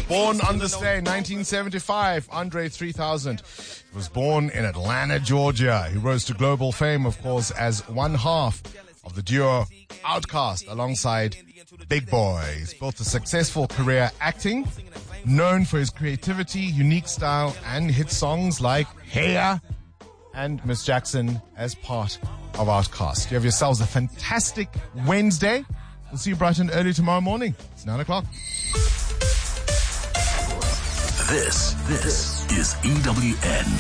Born on this day, 1975, Andre 3000 was born in Atlanta, Georgia. He rose to global fame, of course, as one half of the duo Outkast alongside Big Boy. He's built a successful career acting, known for his creativity, unique style, and hit songs like Hey Ya and Miss Jackson as part of Outkast. You have yourselves a fantastic Wednesday. We'll see you bright and early tomorrow morning. It's 9 o'clock. This is EWN.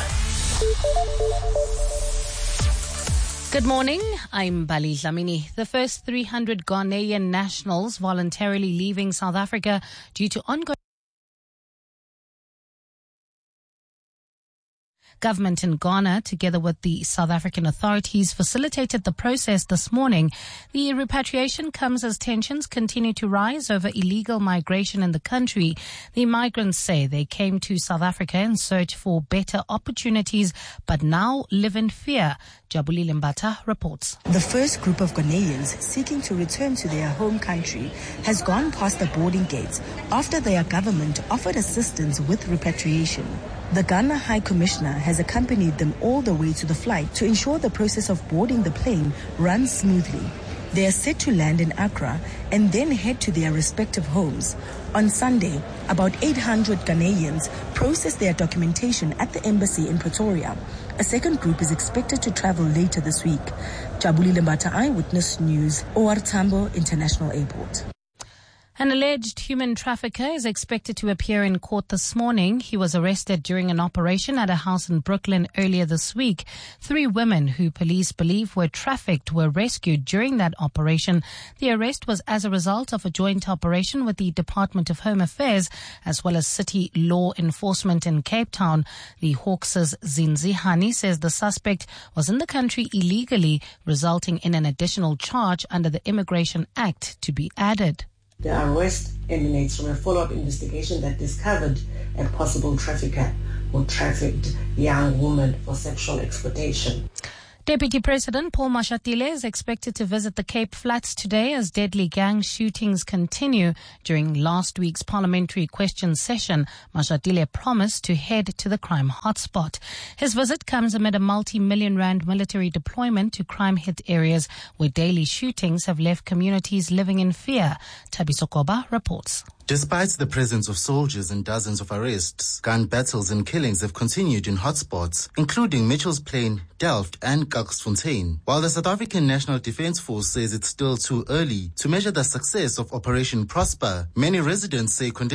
Good morning, I'm Bali Dlamini. The first 300 Ghanaian nationals voluntarily leaving South Africa due to ongoing government in Ghana, together with the South African authorities, facilitated the process this morning. The repatriation comes as tensions continue to rise over illegal migration in the country. The migrants say they came to South Africa in search for better opportunities, but now live in fear. Jabuli Limbata reports. The first group of Ghanaians seeking to return to their home country has gone past the boarding gates after their government offered assistance with repatriation. The Ghana High Commissioner has accompanied them all the way to the flight to ensure the process of boarding the plane runs smoothly. They are set to land in Accra and then head to their respective homes. On Sunday, about 800 Ghanaians processed their documentation at the embassy in Pretoria. A second group is expected to travel later this week. Jabuli Lembata, Eyewitness News, OR Tambo International Airport. An alleged human trafficker is expected to appear in court this morning. He was arrested during an operation at a house in Brooklyn earlier this week. 3 women who police believe were trafficked were rescued during that operation. The arrest was as a result of a joint operation with the Department of Home Affairs as well as City Law Enforcement in Cape Town. The Hawks' Zinzihani says the suspect was in the country illegally, resulting in an additional charge under the Immigration Act to be added. The arrest emanates from a follow-up investigation that discovered a possible trafficker who trafficked young women for sexual exploitation. Deputy President Paul Mashatile is expected to visit the Cape Flats today as deadly gang shootings continue. During last week's parliamentary question session, Mashatile promised to head to the crime hotspot. His visit comes amid a multi-million rand military deployment to crime-hit areas where daily shootings have left communities living in fear. Tabiso Koba reports. Despite the presence of soldiers and dozens of arrests, gun battles and killings have continued in hotspots, including Mitchell's Plain, Delft and Kalkfontein. While the South African National Defence Force says it's still too early to measure the success of Operation Prosper, many residents say